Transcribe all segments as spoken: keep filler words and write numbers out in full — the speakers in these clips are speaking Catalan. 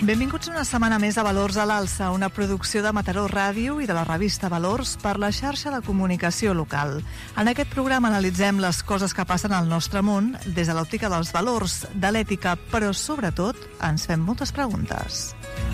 Benvinguts una setmana més a Valors a l'Alça, una producció de Mataró Ràdio i de la revista Valors per la xarxa de comunicació local. En aquest programa analitzem les coses que passen al nostre món des de l'òptica dels valors, de l'ètica, però sobretot ens fem moltes preguntes.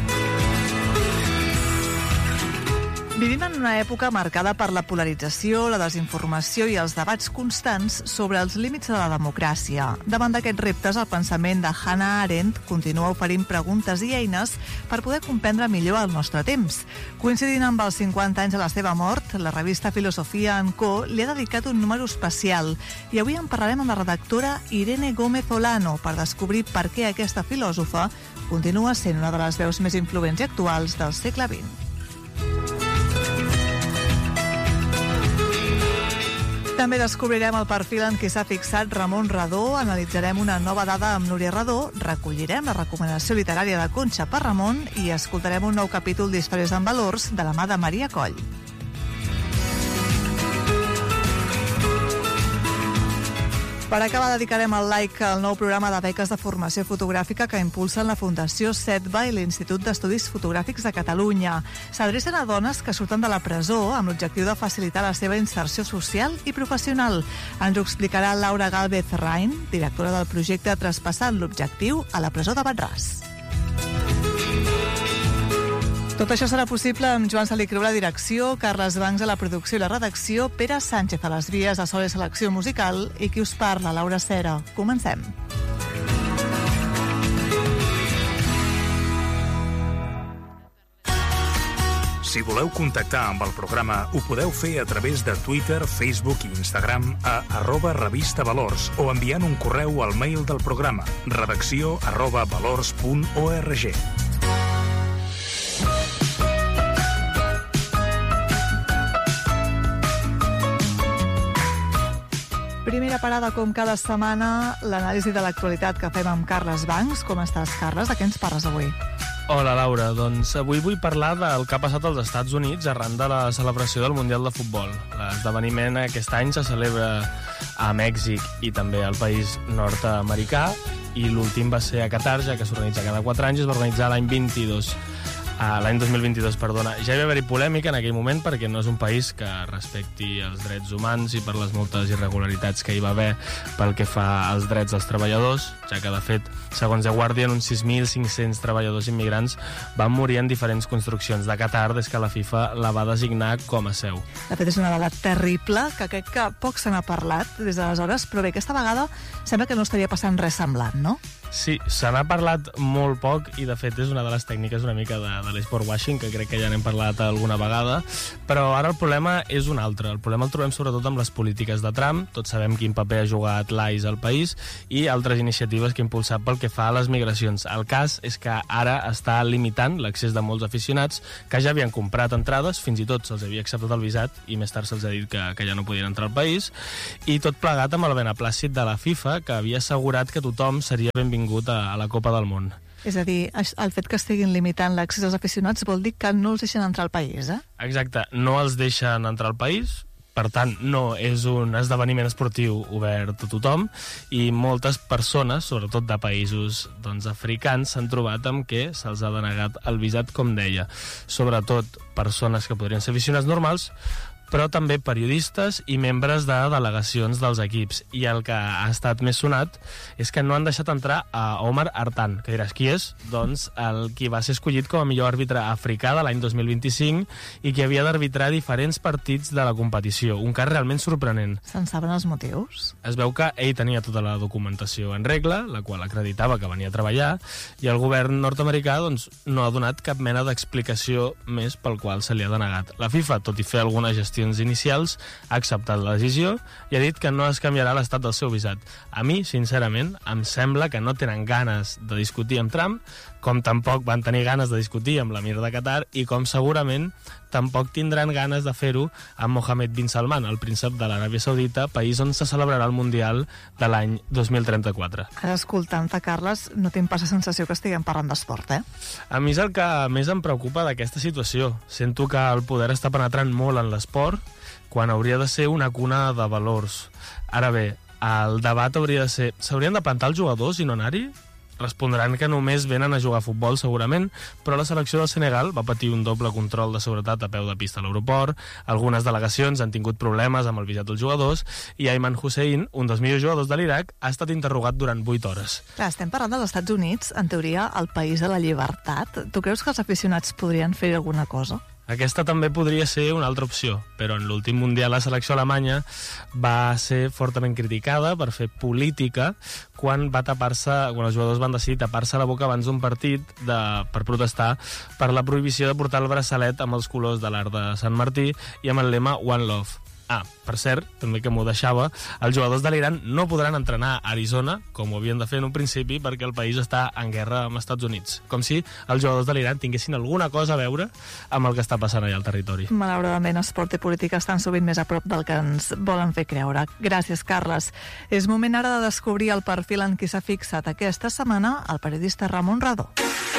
Vivim en una època marcada per la polarització, la desinformació i els debats constants sobre els límits de la democràcia. Davant d'aquests reptes, el pensament de Hannah Arendt continua oferint preguntes i eines per poder comprendre millor el nostre temps. Coincidint amb els cinquanta anys de la seva mort, la revista Filosofia and Co li ha dedicat un número especial i avui en parlarem amb la redactora Irene Gómez Olano per descobrir per què aquesta filòsofa continua sent una de les veus més influents i actuals del segle vint. També descobrirem el perfil en què s'ha fixat Ramon Redó, analitzarem una nova dada amb Núria Redó, recollirem la recomanació literària de Conxa per Ramon i escoltarem un nou capítol d'Històries en Valors de la mà de Maria Coll. Per acabar, dedicarem el like al nou programa de beques de formació fotogràfica que impulsen la Fundació SETBA i l'Institut d'Estudis Fotogràfics de Catalunya. S'adrecen a dones que surten de la presó amb l'objectiu de facilitar la seva inserció social i professional. Ens ho explicarà Laura Gálvez Rain, directora del projecte Traspassant l'Objectiu a la presó de Bat-ras. Tot això serà possible amb Joan Salicru a la direcció, Carles Bancs a la producció i la redacció, Pere Sánchez a les vies de so i selecció musical i qui us parla, Laura Cera. Comencem. Si voleu contactar amb el programa, ho podeu fer a través de Twitter, Facebook i Instagram a arroba revista valors o enviant un correu al mail del programa redacció arroba valors punt org. Primera parada, com cada setmana, l'anàlisi de l'actualitat que fem amb Carles Bancs. Com estàs, Carles? De què ens parles avui? Hola, Laura. Doncs avui vull parlar del que ha passat als Estats Units arran de la celebració del Mundial de Futbol. L'esdeveniment aquest any se celebra a Mèxic i també al país nord-americà i l'últim va ser a Qatar, ja que s'organitza cada quatre anys, es va organitzar l'any vint-i-dos. Uh, l'any dos mil vint-i-dos, perdona. Ja hi va haver-hi polèmica en aquell moment perquè no és un país que respecti els drets humans i per les moltes irregularitats que hi va haver pel que fa als drets dels treballadors, ja que, de fet, segons The Guardian, uns sis mil cinc-cents treballadors immigrants van morir en diferents construccions de Qatar des que la FIFA la va designar com a seu. De fet, és una dada terrible, que crec que poc se n'ha parlat des d'aleshores, però bé, aquesta vegada sembla que no estaria passant res semblant, no? Sí, se n'ha parlat molt poc i, de fet, és una de les tècniques una mica de, de l'esport washing, que crec que ja n'hem parlat alguna vegada, però ara el problema és un altre. El problema el trobem sobretot amb les polítiques de Trump. Tots sabem quin paper ha jugat l'ICE al país i altres iniciatives que ha impulsat pel que fa a les migracions. El cas és que ara està limitant l'accés de molts aficionats que ja havien comprat entrades, fins i tot se'ls havia acceptat el visat i més tard se'ls ha dit que, que ja no podien entrar al país, i tot plegat amb el beneplàcit de la FIFA, que havia assegurat que tothom seria benvingut a la Copa del Món. És a dir, el fet que estiguin limitant l'accés als aficionats vol dir que no els deixen entrar al país, eh? Exacte, no els deixen entrar al país, per tant, no és un esdeveniment esportiu obert a tothom i moltes persones, sobretot de països doncs, africans, s'han trobat amb què se'ls ha denegat el visat, com deia. Sobretot persones que podrien ser aficionats normals, però també periodistes i membres de delegacions dels equips. I el que ha estat més sonat és que no han deixat entrar a Omar Hartan, que diràs qui és? Doncs el qui va ser escollit com a millor àrbitre africà de l'any dos mil vint-i-cinc i que havia d'arbitrar diferents partits de la competició. Un cas realment sorprenent. Se'n saben els motius? Es veu que ell tenia tota la documentació en regla, la qual acreditava que venia a treballar, i el govern nord-americà doncs, no ha donat cap mena d'explicació més pel qual se li ha denegat. La FIFA, tot i fer alguna gestió inicials, ha acceptat la decisió i ha dit que no es canviarà l'estat del seu visat. A mi, sincerament, em sembla que no tenen ganes de discutir amb Trump, com tampoc van tenir ganes de discutir amb l'emir de Qatar i com segurament tampoc tindran ganes de fer-ho amb Mohammed bin Salman, el príncep de l'Aràbia Saudita, país on se celebrarà el Mundial de l'any dos mil trenta-quatre. Ara, escoltant-te, Carles, no tinc pas la sensació que estiguem parlant d'esport, eh? A mi és el que més em preocupa d'aquesta situació. Sento que el poder està penetrant molt en l'esport quan hauria de ser una cuna de valors. Ara bé, el debat hauria de ser... S'haurien de plantar els jugadors i no anar-hi? respondran que només venen a jugar a futbol, segurament, però la selecció del Senegal va patir un doble control de seguretat a peu de pista a l'aeroport, algunes delegacions han tingut problemes amb el visat dels jugadors, i Ayman Hussein, un dels millors jugadors de l'Iraq, ha estat interrogat durant vuit hores. Clar, estem parlant dels Estats Units, en teoria, el país de la llibertat. Tu creus que els aficionats podrien fer alguna cosa? Aquesta també podria ser una altra opció, però en l'últim Mundial la selecció alemanya va ser fortament criticada per fer política quan va tapar-se, quan els jugadors van decidir tapar-se la boca abans d'un partit de, per protestar per la prohibició de portar el braçalet amb els colors de l'Arc de Sant Martí i amb el lema One Love. Ah, per cert, també que m'ho deixava, els jugadors de l'Iran no podran entrenar a Arizona, com ho havien de fer en un principi, perquè el país està en guerra amb els Estats Units. Com si els jugadors de l'Iran tinguessin alguna cosa a veure amb el que està passant allà al territori. Malauradament, esport i política estan sovint més a prop del que ens volen fer creure. Gràcies, Carles. És moment ara de descobrir el perfil en qui s'ha fixat aquesta setmana el periodista Ramon Radó.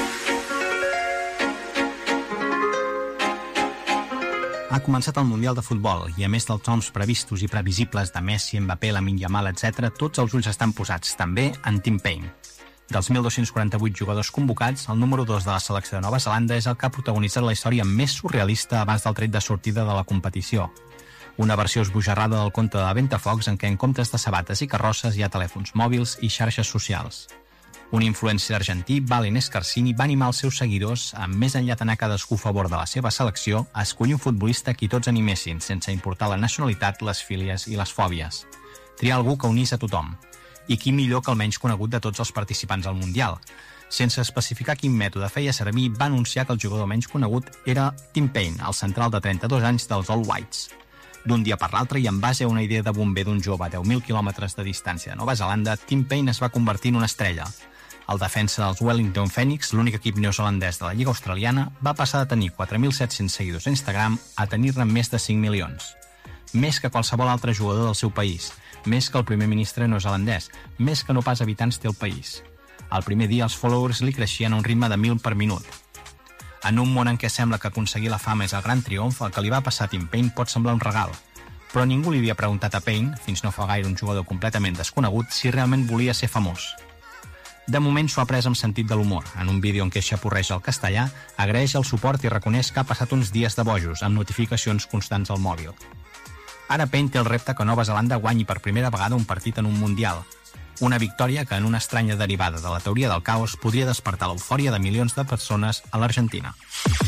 Ha començat el Mundial de Futbol i, a més dels noms previstos i previsibles de Messi, Mbappé, Lamine Yamal, etcètera, tots els ulls estan posats, també, en Tim Payne. Dels mil dos-cents quaranta-vuit jugadors convocats, el número dos de la selecció de Nova Zelanda és el que ha protagonitzat la història més surrealista abans del tret de sortida de la competició. Una versió esbojarrada del conte de Ventafocs en què en comptes de sabates i carrosses hi ha telèfons mòbils i xarxes socials. Un influencer argentí, Valen Escarcini, va animar els seus seguidors a, més enllà d'anar cadascú a favor de la seva selecció, a escollir un futbolista a qui tots animessin, sense importar la nacionalitat, les fílies i les fòbies. Triar algú que unís a tothom. I qui millor que el menys conegut de tots els participants al Mundial. Sense especificar quin mètode feia servir, va anunciar que el jugador menys conegut era Tim Payne, el central de trenta-dos anys dels All Whites. D'un dia per l'altre, i en base a una idea de bomber d'un jove a deu mil quilòmetres de distància de Nova Zelanda, Tim Payne es va convertir en una estrella. El defensa dels Wellington Phoenix, l'únic equip neozelandès de la Lliga Australiana, va passar de tenir quatre mil set-cents seguidors a Instagram a tenir-ne més de cinc milions. Més que qualsevol altre jugador del seu país, més que el primer ministre neozelandès, més que no pas habitants té el país. El primer dia els followers li creixien a un ritme de mil per minut. En un món en què sembla que aconseguir la fama és el gran triomf, el que li va passar a Tim Payne pot semblar un regal. Però ningú li havia preguntat a Payne, fins no fa gaire un jugador completament desconegut, si realment volia ser famós. De moment s'ho ha pres amb sentit de l'humor. En un vídeo en què xapurreja el castellà, agraeix el suport i reconeix que ha passat uns dies de bojos, amb notificacions constants al mòbil. Ara Payne té el repte que Nova Zelanda guanyi per primera vegada un partit en un Mundial. Una victòria que, en una estranya derivada de la teoria del caos, podria despertar l'eufòria de milions de persones a l'Argentina.